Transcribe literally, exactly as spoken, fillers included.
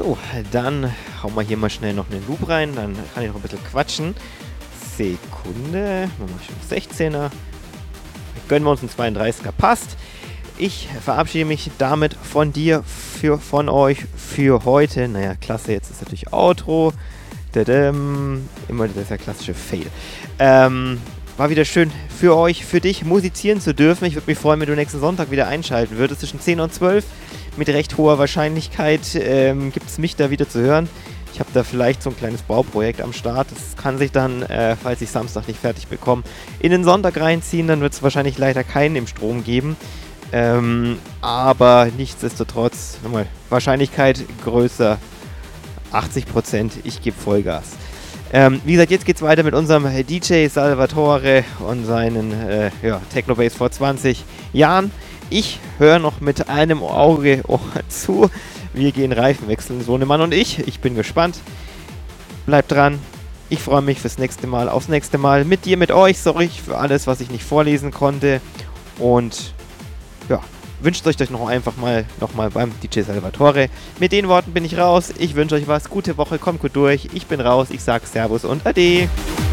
So, dann hauen wir hier mal schnell noch einen Loop rein, dann kann ich noch ein bisschen quatschen. Sekunde, machen wir schon sechzehner. Gönnen wir uns einen zweiunddreißiger, passt. Ich verabschiede mich damit von dir, für, von euch für heute. Naja, klasse, jetzt ist natürlich Outro. Tadam. Immer dieser klassische Fail. Ähm, war wieder schön für euch, für dich musizieren zu dürfen. Ich würde mich freuen, wenn du nächsten Sonntag wieder einschalten würdest. Zwischen zehn und zwölf mit recht hoher Wahrscheinlichkeit ähm, gibt es mich da wieder zu hören. Ich habe da vielleicht so ein kleines Bauprojekt am Start. Das kann sich dann, äh, falls ich Samstag nicht fertig bekomme, in den Sonntag reinziehen. Dann wird es wahrscheinlich leider keinen im Strom geben. Ähm, aber nichtsdestotrotz, nochmal, Wahrscheinlichkeit größer, achtzig Prozent. Ich gebe Vollgas. Ähm, wie gesagt, jetzt geht es weiter mit unserem D J Salvatore und seinen äh, ja, Technobase vor zwanzig Jahren. Ich höre noch mit einem Auge Ohr zu. Wir gehen Reifen wechseln, Sohnemann und ich. Ich bin gespannt. Bleibt dran. Ich freue mich fürs nächste Mal, aufs nächste Mal mit dir, mit euch. Sorry für alles, was ich nicht vorlesen konnte. Und ja, wünscht euch das noch einfach mal nochmal beim D J Salvatore. Mit den Worten bin ich raus. Ich wünsche euch was. Gute Woche, kommt gut durch. Ich bin raus. Ich sage Servus und Ade.